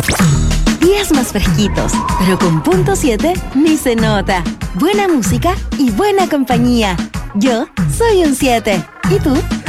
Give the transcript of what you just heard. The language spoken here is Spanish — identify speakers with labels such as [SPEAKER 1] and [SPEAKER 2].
[SPEAKER 1] Días más fresquitos, pero con punto 7 ni se nota. Buena música y buena compañía. Yo soy un 7. ¿Y tú?